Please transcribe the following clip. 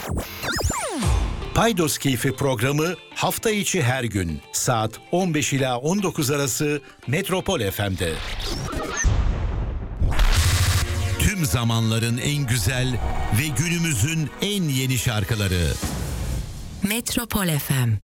Paydos Keyfi programı hafta içi her gün saat 15 ila 19 arası Metropol FM'de. Tüm zamanların en güzel ve günümüzün en yeni şarkıları. Metropol FM.